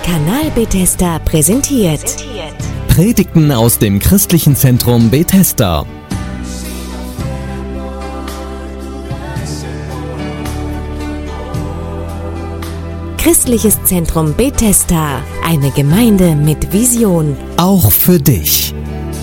Kanal Bethesda präsentiert Predigten aus dem Christlichen Zentrum Bethesda. Christliches Zentrum Bethesda, eine Gemeinde mit Vision. Auch für dich.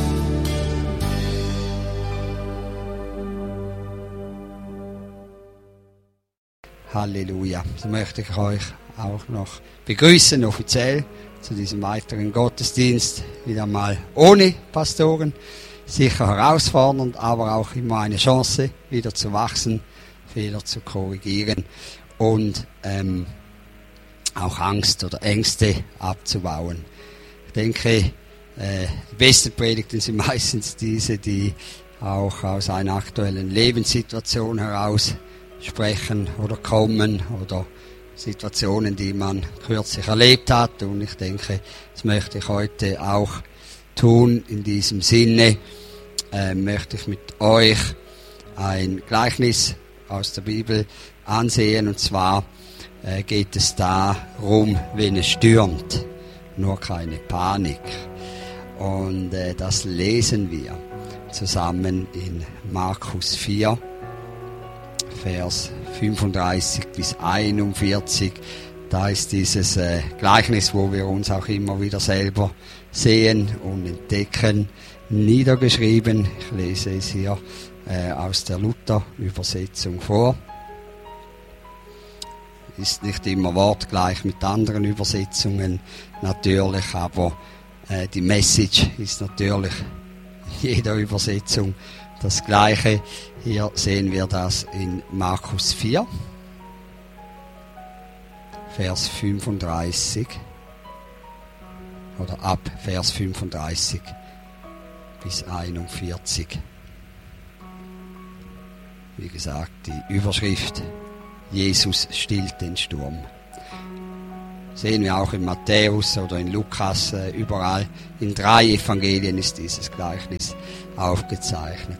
Halleluja. So möchte ich euch auch noch begrüßen, offiziell, zu diesem weiteren Gottesdienst. Wieder mal ohne Pastoren. Sicher herausfordernd, aber auch immer eine Chance, wieder zu wachsen, Fehler zu korrigieren und auch Angst oder Ängste abzubauen. Ich denke, die besten Predigten sind meistens diese, die auch aus einer aktuellen Lebenssituation heraus sprechen oder kommen oder Situationen, die man kürzlich erlebt hat. Und ich denke, das möchte ich heute auch tun. In diesem Sinne möchte ich mit euch ein Gleichnis aus der Bibel ansehen. Und zwar geht es darum, wenn es stürmt. Nur keine Panik. Und das lesen wir zusammen in Markus 4. Vers 35 bis 41, da ist dieses Gleichnis, wo wir uns auch immer wieder selber sehen und entdecken, niedergeschrieben. Ich lese es hier aus der Luther-Übersetzung vor. Ist nicht immer wortgleich mit anderen Übersetzungen natürlich, aber die Message ist natürlich in jeder Übersetzung das Gleiche. Hier sehen wir das in Markus 4, Vers 35, oder ab Vers 35 bis 41. Wie gesagt, die Überschrift: Jesus stillt den Sturm. Sehen wir auch in Matthäus oder in Lukas, überall. In 3 Evangelien ist dieses Gleichnis aufgezeichnet.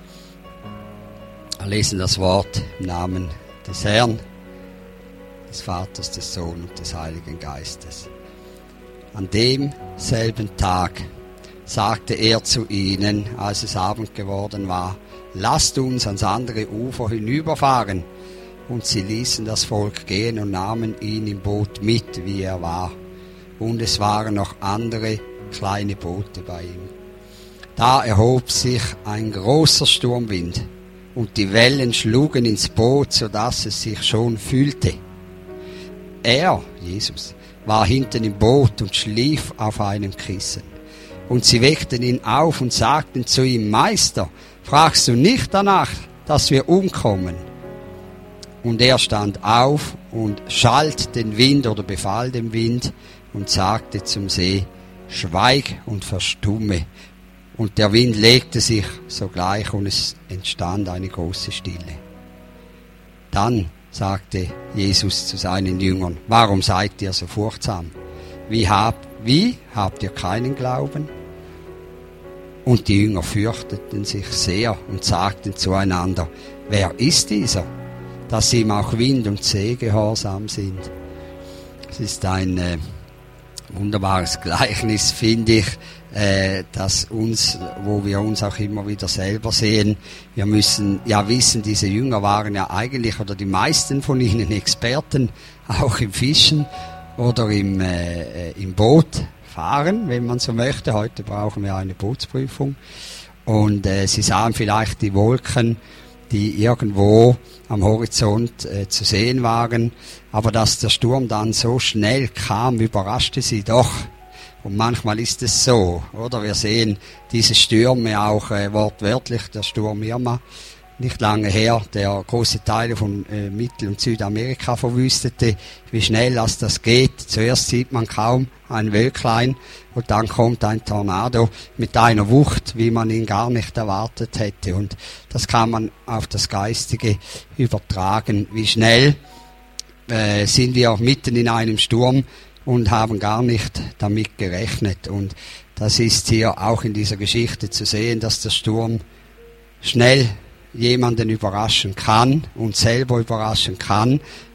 Wir lesen das Wort im Namen des Herrn, des Vaters, des Sohnes und des Heiligen Geistes. An demselben Tag sagte er zu ihnen, als es Abend geworden war: Lasst uns ans andere Ufer hinüberfahren. Und sie ließen das Volk gehen und nahmen ihn im Boot mit, wie er war. Und es waren noch andere kleine Boote bei ihm. Da erhob sich ein großer Sturmwind, und die Wellen schlugen ins Boot, sodass es sich schon füllte. Er, Jesus, war hinten im Boot und schlief auf einem Kissen. Und sie weckten ihn auf und sagten zu ihm: Meister, fragst du nicht danach, dass wir umkommen? Und er stand auf und schalt den Wind oder befahl dem Wind und sagte zum See: Schweig und verstumme. Und der Wind legte sich sogleich und es entstand eine große Stille. Dann sagte Jesus zu seinen Jüngern: Warum seid ihr so furchtsam? Wie habt ihr keinen Glauben? Und die Jünger fürchteten sich sehr und sagten zueinander: Wer ist dieser, dass ihm auch Wind und See gehorsam sind? Es ist ein wunderbares Gleichnis, finde ich, wo wir uns auch immer wieder selber sehen. Wir müssen ja wissen, diese Jünger waren ja eigentlich, oder die meisten von ihnen, Experten, auch im Fischen oder im Boot fahren, wenn man so möchte. Heute brauchen wir eine Bootsprüfung. Und sie sahen vielleicht die Wolken, die irgendwo am Horizont zu sehen waren. Aber dass der Sturm dann so schnell kam, überraschte sie doch. Und manchmal ist es so, oder? Wir sehen diese Stürme auch wortwörtlich, der Sturm Irma, nicht lange her, der große Teile von Mittel- und Südamerika verwüstete. Wie schnell das geht. Zuerst sieht man kaum ein Wölklein und dann kommt ein Tornado mit einer Wucht, wie man ihn gar nicht erwartet hätte. Und das kann man auf das Geistige übertragen. Wie schnell sind wir mitten in einem Sturm und haben gar nicht damit gerechnet. Und das ist hier auch in dieser Geschichte zu sehen, dass der Sturm schnell jemanden überraschen kann und selber überraschen kann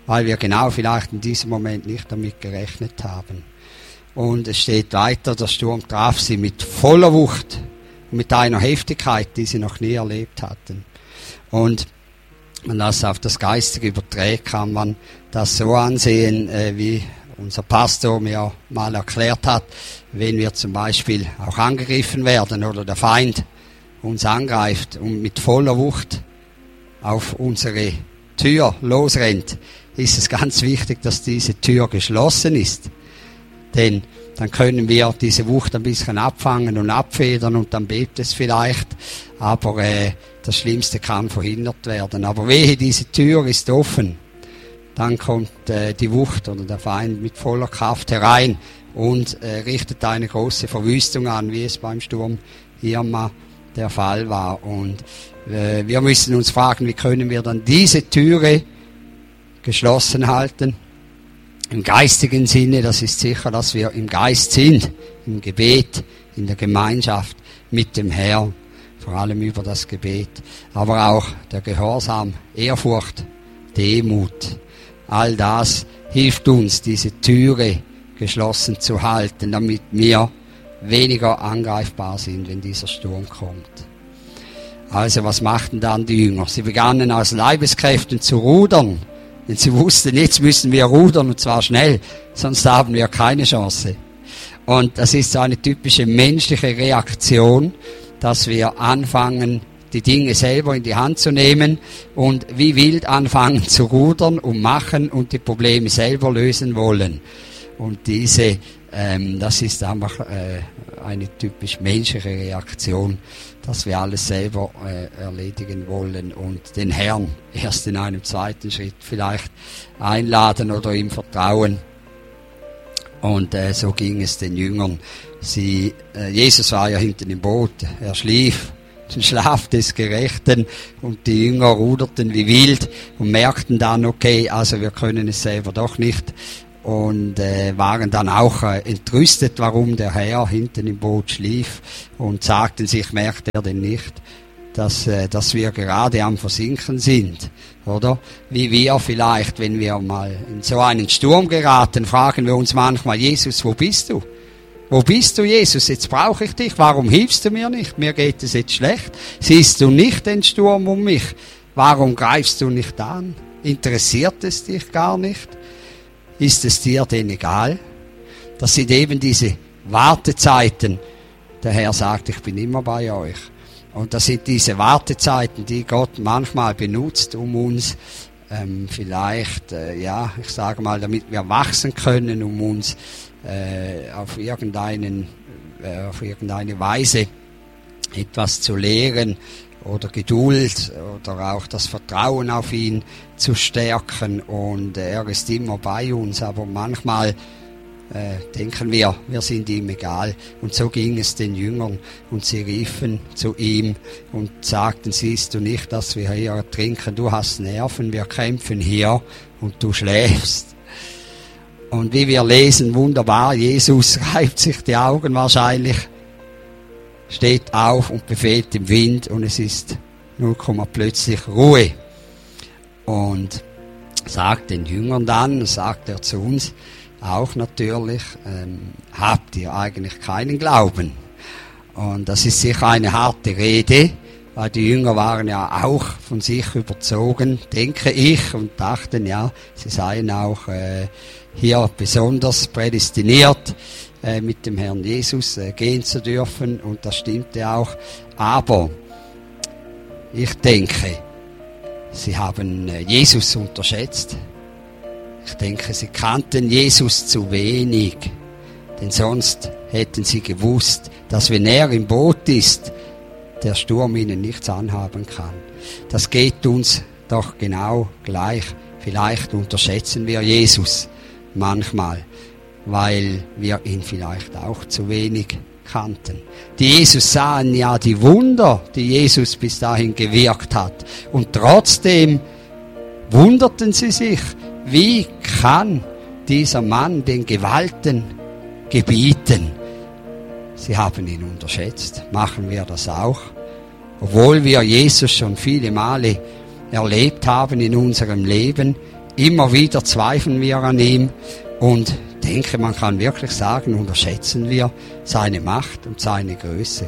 weil wir genau vielleicht in diesem Moment nicht damit gerechnet haben. Und es steht weiter, der Sturm traf sie mit voller Wucht und mit einer Heftigkeit, die sie noch nie erlebt hatten. Und wenn das auf das Geistige überträgt, kann man das so ansehen, wie unser Pastor mir mal erklärt hat, wenn wir zum Beispiel auch angegriffen werden oder der Feind uns angreift und mit voller Wucht auf unsere Tür losrennt, ist es ganz wichtig, dass diese Tür geschlossen ist. Denn dann können wir diese Wucht ein bisschen abfangen und abfedern und dann bebt es vielleicht, aber das Schlimmste kann verhindert werden. Aber wehe, diese Tür ist offen, dann kommt die Wucht oder der Feind mit voller Kraft herein und richtet eine große Verwüstung an, wie es beim Sturm Irma der Fall war. Und wir müssen uns fragen, wie können wir dann diese Türe geschlossen halten? Im geistigen Sinne, das ist sicher, dass wir im Geist sind, im Gebet, in der Gemeinschaft mit dem Herrn, vor allem über das Gebet, aber auch der Gehorsam, Ehrfurcht, Demut. All das hilft uns, diese Türe geschlossen zu halten, damit wir weniger angreifbar sind, wenn dieser Sturm kommt. Also was machten dann die Jünger? Sie begannen aus Leibeskräften zu rudern, denn sie wussten, jetzt müssen wir rudern und zwar schnell, sonst haben wir keine Chance. Und das ist so eine typische menschliche Reaktion, dass wir anfangen, die Dinge selber in die Hand zu nehmen und wie wild anfangen zu rudern und machen und die Probleme selber lösen wollen. Und das ist einfach eine typisch menschliche Reaktion, dass wir alles selber erledigen wollen und den Herrn erst in einem zweiten Schritt vielleicht einladen oder ihm vertrauen. Und so ging es den Jüngern. Jesus war ja hinten im Boot, er schlief, den Schlaf des Gerechten, und die Jünger ruderten wie wild und merkten dann, okay, also wir können es selber doch nicht, und waren dann auch entrüstet, warum der Herr hinten im Boot schlief, und sagten sich, merkt er denn nicht, dass wir gerade am Versinken sind, oder? Wie wir vielleicht, wenn wir mal in so einen Sturm geraten, fragen wir uns manchmal, Jesus, wo bist du? Wo bist du, Jesus? Jetzt brauche ich dich. Warum hilfst du mir nicht? Mir geht es jetzt schlecht. Siehst du nicht den Sturm um mich? Warum greifst du nicht an? Interessiert es dich gar nicht? Ist es dir denn egal? Das sind eben diese Wartezeiten. Der Herr sagt, ich bin immer bei euch. Und das sind diese Wartezeiten, die Gott manchmal benutzt, um uns vielleicht, ich sage mal, damit wir wachsen können, um uns auf irgendeine Weise etwas zu lehren oder Geduld oder auch das Vertrauen auf ihn zu stärken. Und er ist immer bei uns, aber manchmal denken wir sind ihm egal. Und so ging es den Jüngern, und sie riefen zu ihm und sagten, siehst du nicht, dass wir hier ertrinken? Du hast Nerven, wir kämpfen hier und du schläfst. Und wie wir lesen, wunderbar, Jesus reibt sich die Augen wahrscheinlich, steht auf und befehlt dem Wind, und es ist plötzlich Ruhe. Und sagt den Jüngern dann, sagt er zu uns auch natürlich, habt ihr eigentlich keinen Glauben? Und das ist sicher eine harte Rede, weil die Jünger waren ja auch von sich überzogen, denke ich, und dachten, ja, sie seien auch hier besonders prädestiniert, mit dem Herrn Jesus gehen zu dürfen, und das stimmte auch. Aber ich denke, sie haben Jesus unterschätzt. Ich denke, sie kannten Jesus zu wenig, denn sonst hätten sie gewusst, dass wenn er im Boot ist, der Sturm ihnen nichts anhaben kann. Das geht uns doch genau gleich. Vielleicht unterschätzen wir Jesus manchmal, weil wir ihn vielleicht auch zu wenig kannten. Die Jesus sahen ja die Wunder, die Jesus bis dahin gewirkt hat, und trotzdem wunderten sie sich, wie kann dieser Mann den Gewalten gebieten? Sie haben ihn unterschätzt. Machen wir das auch? Obwohl wir Jesus schon viele Male erlebt haben in unserem Leben, immer wieder zweifeln wir an ihm und denke, man kann wirklich sagen, unterschätzen wir seine Macht und seine Größe.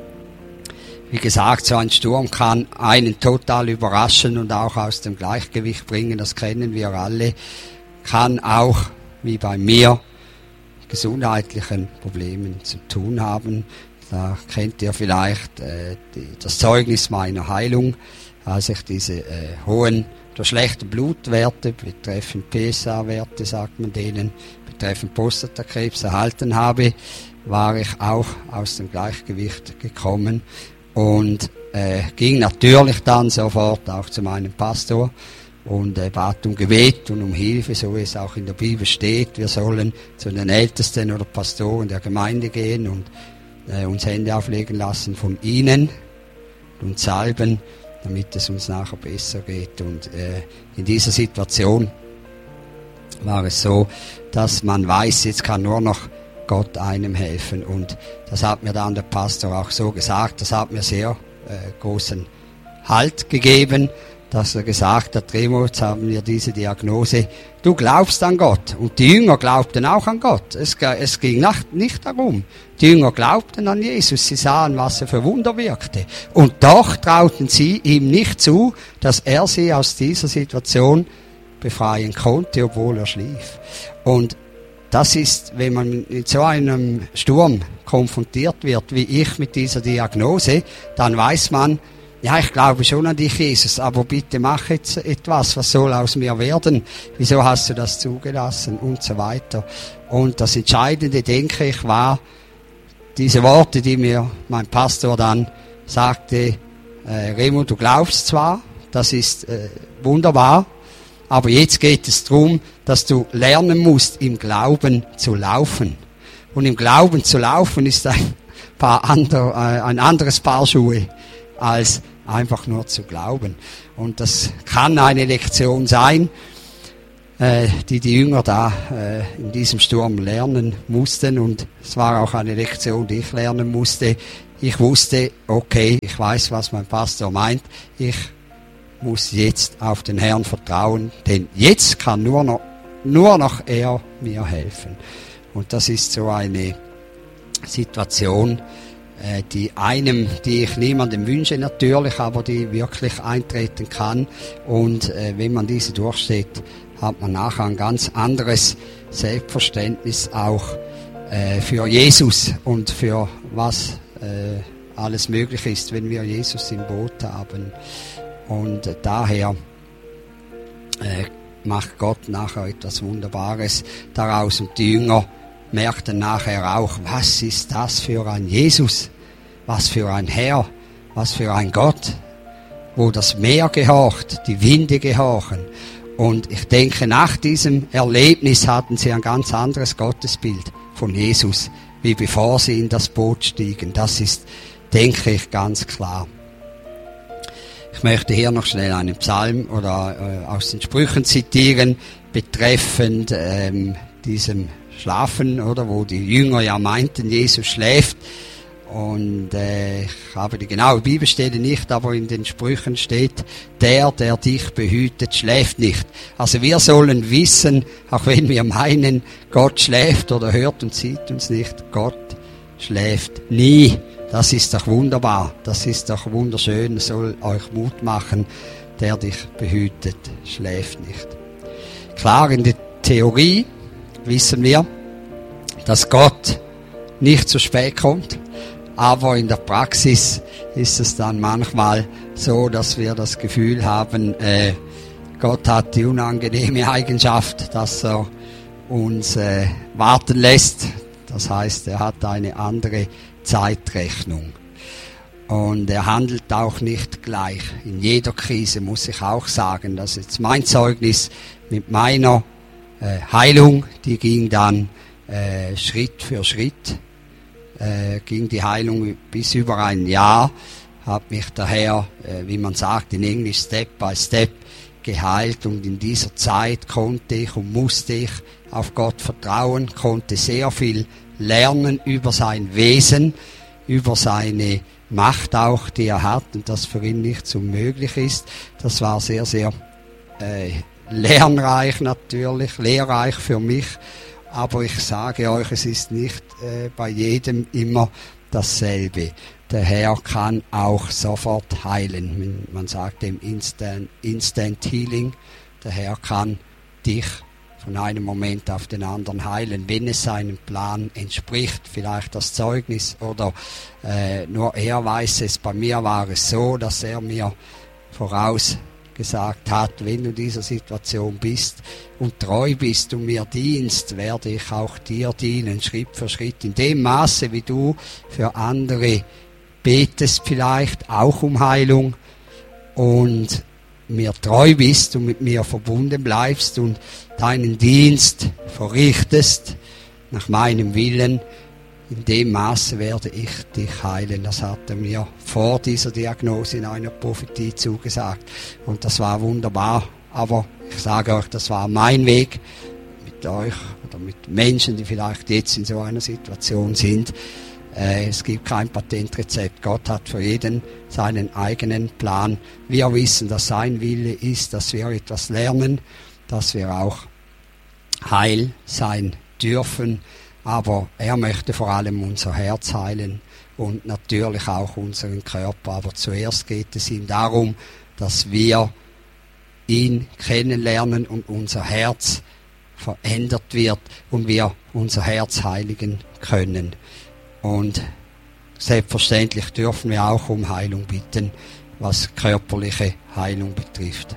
Wie gesagt, so ein Sturm kann einen total überraschen und auch aus dem Gleichgewicht bringen, das kennen wir alle, kann auch, wie bei mir, gesundheitlichen Problemen zu tun haben. Da kennt ihr vielleicht das Zeugnis meiner Heilung, als ich diese hohen oder schlechten Blutwerte betreffend PSA-Werte, sagt man denen, betreffend Prostatakrebs erhalten habe, war ich auch aus dem Gleichgewicht gekommen und ging natürlich dann sofort auch zu meinem Pastor und bat um Gebet und um Hilfe, so wie es auch in der Bibel steht. Wir sollen zu den Ältesten oder Pastoren der Gemeinde gehen und uns Hände auflegen lassen von ihnen und salben, damit es uns nachher besser geht. Und in dieser Situation war es so, dass man weiß, jetzt kann nur noch Gott einem helfen. Und das hat mir dann der Pastor auch so gesagt. Das hat mir sehr großen Halt gegeben, dass er gesagt hat, Remo, jetzt haben wir diese Diagnose, du glaubst an Gott. Und die Jünger glaubten auch an Gott. Es ging nicht darum. Die Jünger glaubten an Jesus, sie sahen, was er für Wunder wirkte. Und doch trauten sie ihm nicht zu, dass er sie aus dieser Situation befreien konnte, obwohl er schlief. Und das ist, wenn man mit so einem Sturm konfrontiert wird, wie ich mit dieser Diagnose, dann weiß man, ja, ich glaube schon an dich, Jesus, aber bitte mach jetzt etwas, was soll aus mir werden? Wieso hast du das zugelassen? Und so weiter. Und das Entscheidende, denke ich, war diese Worte, die mir mein Pastor dann sagte, Remo, du glaubst zwar, das ist wunderbar, aber jetzt geht es darum, dass du lernen musst, im Glauben zu laufen. Und im Glauben zu laufen ist ein anderes Paar Schuhe als einfach nur zu glauben. Und das kann eine Lektion sein, die Jünger da in diesem Sturm lernen mussten. Und es war auch eine Lektion, die ich lernen musste. Ich wusste, okay, ich weiß, was mein Pastor meint. Ich muss jetzt auf den Herrn vertrauen, denn jetzt kann nur noch er mir helfen. Und das ist so eine Situation, die ich niemandem wünsche natürlich, aber die wirklich eintreten kann. Und wenn man diese durchsteht, hat man nachher ein ganz anderes Selbstverständnis auch für Jesus und für was alles möglich ist, wenn wir Jesus im Boot haben. Und daher macht Gott nachher etwas Wunderbares daraus. Und die Jünger merkten nachher auch, was ist das für ein Jesus, was für ein Herr, was für ein Gott, wo das Meer gehorcht, die Winde gehorchen. Und ich denke, nach diesem Erlebnis hatten sie ein ganz anderes Gottesbild von Jesus, wie bevor sie in das Boot stiegen. Das ist, denke ich, ganz klar. Ich möchte hier noch schnell einen Psalm oder aus den Sprüchen zitieren, betreffend diesem Schlafen, oder wo die Jünger ja meinten, Jesus schläft. Und ich habe die genaue Bibelstelle nicht, aber in den Sprüchen steht, der dich behütet, schläft nicht. Also wir sollen wissen, auch wenn wir meinen, Gott schläft oder hört und sieht uns nicht, Gott schläft nie. Das ist doch wunderbar, das ist doch wunderschön, soll euch Mut machen, der dich behütet, schläft nicht. Klar, in der Theorie wissen wir, dass Gott nicht zu spät kommt, aber in der Praxis ist es dann manchmal so, dass wir das Gefühl haben, Gott hat die unangenehme Eigenschaft, dass er uns warten lässt. Das heißt, er hat eine andere Zeitrechnung. Und er handelt auch nicht gleich. In jeder Krise muss ich auch sagen, das ist jetzt mein Zeugnis mit meiner Heilung, die ging dann Schritt für Schritt, ging die Heilung bis über ein Jahr, hat mich daher, wie man sagt in Englisch, Step by Step geheilt. Und in dieser Zeit konnte ich und musste ich auf Gott vertrauen, konnte sehr viel lernen über sein Wesen, über seine Macht auch, die er hat und das für ihn nicht so möglich ist. Das war sehr, sehr lernreich natürlich, lehrreich für mich. Aber ich sage euch, es ist nicht bei jedem immer dasselbe. Der Herr kann auch sofort heilen. Man sagt dem Instant Healing. Der Herr kann dich von einem Moment auf den anderen heilen, wenn es seinem Plan entspricht. Vielleicht das Zeugnis oder nur er weiß es. Bei mir war es so, dass er mir vorausgesagt hat, wenn du in dieser Situation bist und treu bist und mir dienst, werde ich auch dir dienen, Schritt für Schritt. In dem Maße, wie du für andere betest, vielleicht auch um Heilung und mir treu bist und mit mir verbunden bleibst und deinen Dienst verrichtest nach meinem Willen, in dem Maße werde ich dich heilen. Das hat er mir vor dieser Diagnose in einer Prophetie zugesagt. Und das war wunderbar. Aber ich sage euch, das war mein Weg mit euch oder mit Menschen, die vielleicht jetzt in so einer Situation sind. Es gibt kein Patentrezept. Gott hat für jeden seinen eigenen Plan. Wir wissen, dass sein Wille ist, dass wir etwas lernen, dass wir auch heil sein dürfen. Aber er möchte vor allem unser Herz heilen und natürlich auch unseren Körper. Aber zuerst geht es ihm darum, dass wir ihn kennenlernen und unser Herz verändert wird und wir unser Herz heiligen können. Und selbstverständlich dürfen wir auch um Heilung bitten, was körperliche Heilung betrifft.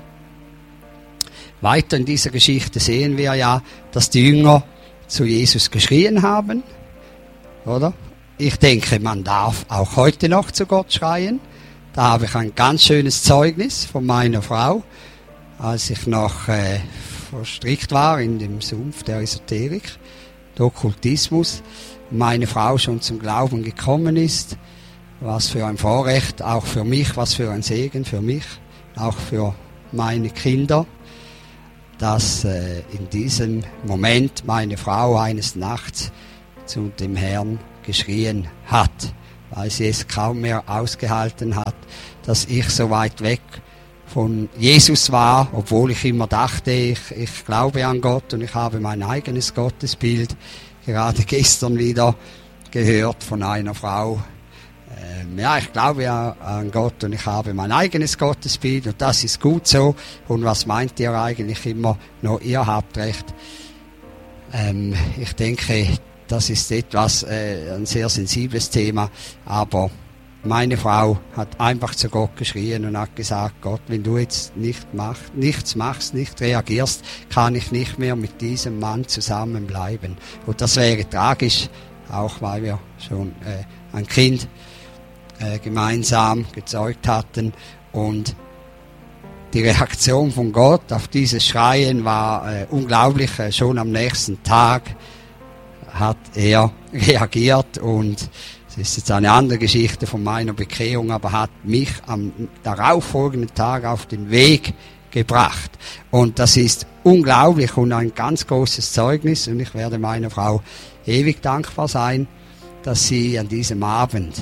Weiter in dieser Geschichte sehen wir ja, dass die Jünger zu Jesus geschrien haben, oder? Ich denke, man darf auch heute noch zu Gott schreien. Da habe ich ein ganz schönes Zeugnis von meiner Frau, als ich noch verstrickt war in dem Sumpf der Esoterik, der Okkultismus, meine Frau schon zum Glauben gekommen ist. Was für ein Vorrecht, auch für mich, was für ein Segen für mich, auch für meine Kinder, dass in diesem Moment meine Frau eines Nachts zu dem Herrn geschrien hat, weil sie es kaum mehr ausgehalten hat, dass ich so weit weg von Jesus war, obwohl ich immer dachte, ich glaube an Gott und ich habe mein eigenes Gottesbild. Gerade gestern wieder gehört von einer Frau, ja, ich glaube ja an Gott und ich habe mein eigenes Gottesbild und das ist gut so. Und was meint ihr eigentlich immer? No, ihr habt recht. Ich denke, das ist etwas, ein sehr sensibles Thema, aber meine Frau hat einfach zu Gott geschrien und hat gesagt, Gott, wenn du jetzt nichts machst, nicht reagierst, kann ich nicht mehr mit diesem Mann zusammenbleiben. Und das wäre tragisch, auch weil wir schon ein Kind gemeinsam gezeugt hatten. Und die Reaktion von Gott auf dieses Schreien war unglaublich. Schon am nächsten Tag hat er reagiert und es ist jetzt eine andere Geschichte von meiner Bekehrung, aber hat mich am darauffolgenden Tag auf den Weg gebracht. Und das ist unglaublich und ein ganz großes Zeugnis. Und ich werde meiner Frau ewig dankbar sein, dass sie an diesem Abend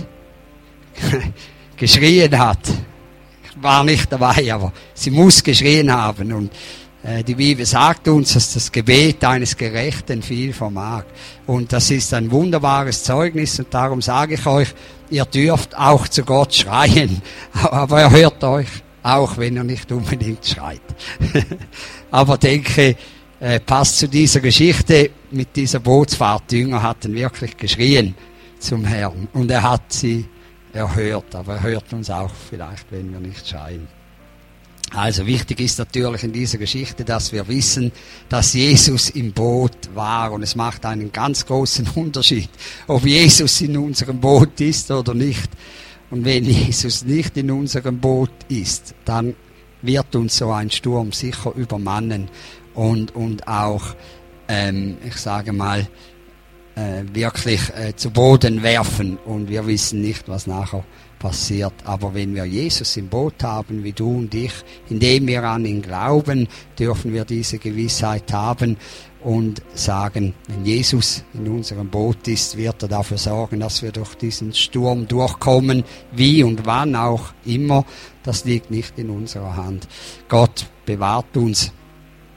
geschrien hat. Ich war nicht dabei, aber sie muss geschrien haben. Und die Bibel sagt uns, dass das Gebet eines Gerechten viel vermag. Und das ist ein wunderbares Zeugnis und darum sage ich euch, ihr dürft auch zu Gott schreien, aber er hört euch auch, wenn ihr nicht unbedingt schreit. Aber denke, passt zu dieser Geschichte mit dieser Bootsfahrt. Die Jünger hatten wirklich geschrien zum Herrn und er hat sie erhört, aber er hört uns auch vielleicht, wenn wir nicht schreien. Also wichtig ist natürlich in dieser Geschichte, dass wir wissen, dass Jesus im Boot war und es macht einen ganz großen Unterschied, ob Jesus in unserem Boot ist oder nicht. Und wenn Jesus nicht in unserem Boot ist, dann wird uns so ein Sturm sicher übermannen und auch, ich sage mal, wirklich zu Boden werfen und wir wissen nicht, was nachher passiert. Aber wenn wir Jesus im Boot haben, wie du und ich, indem wir an ihn glauben, dürfen wir diese Gewissheit haben und sagen, wenn Jesus in unserem Boot ist, wird er dafür sorgen, dass wir durch diesen Sturm durchkommen, wie und wann auch immer. Das liegt nicht in unserer Hand. Gott bewahrt uns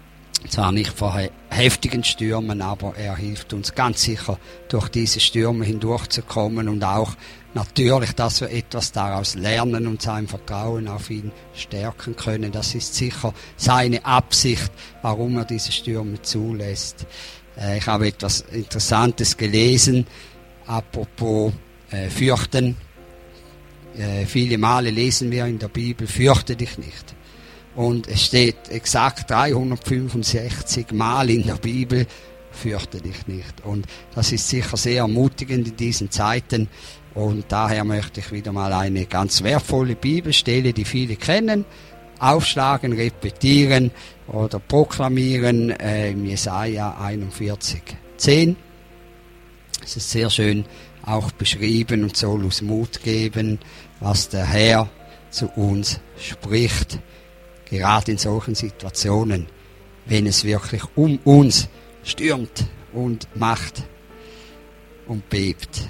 Zwar nicht vor heftigen Stürmen, aber er hilft uns ganz sicher, durch diese Stürme hindurchzukommen und auch natürlich, dass wir etwas daraus lernen und sein Vertrauen auf ihn stärken können. Das ist sicher seine Absicht, warum er diese Stürme zulässt. Ich habe etwas Interessantes gelesen, apropos Fürchten. Viele Male lesen wir in der Bibel, fürchte dich nicht. Und es steht exakt 365 Mal in der Bibel, fürchte dich nicht. Und das ist sicher sehr ermutigend in diesen Zeiten. Und daher möchte ich wieder mal eine ganz wertvolle Bibelstelle, die viele kennen, aufschlagen, repetieren oder proklamieren, im Jesaja 41,10. Es ist sehr schön auch beschrieben und soll uns Mut geben, was der Herr zu uns spricht. Gerade in solchen Situationen, wenn es wirklich um uns stürmt und macht und bebt.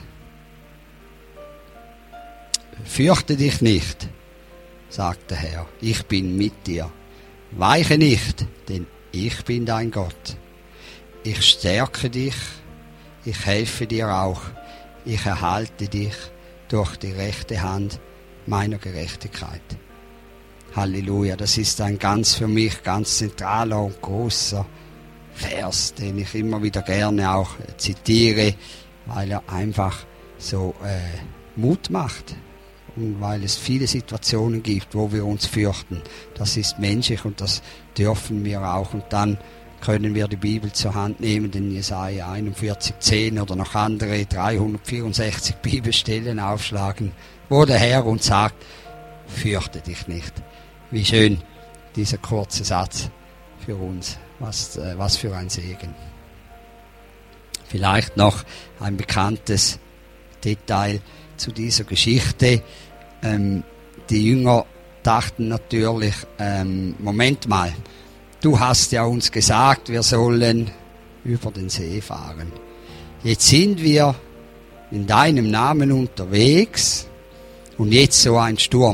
Fürchte dich nicht, sagt der Herr, ich bin mit dir. Weiche nicht, denn ich bin dein Gott. Ich stärke dich, ich helfe dir auch, ich erhalte dich durch die rechte Hand meiner Gerechtigkeit. Halleluja, das ist ein für mich ganz zentraler und großer Vers, den ich immer wieder gerne auch zitiere, weil er einfach so Mut macht und weil es viele Situationen gibt, wo wir uns fürchten. Das ist menschlich und das dürfen wir auch. Und dann können wir die Bibel zur Hand nehmen, den Jesaja 41,10 oder noch andere 364 Bibelstellen aufschlagen, wo der Herr uns sagt, fürchte dich nicht. Wie schön dieser kurze Satz für uns. Was für ein Segen. Vielleicht noch ein bekanntes Detail zu dieser Geschichte. Die Jünger dachten natürlich, Moment mal, du hast ja uns gesagt, wir sollen über den See fahren. Jetzt sind wir in deinem Namen unterwegs und jetzt so ein Sturm.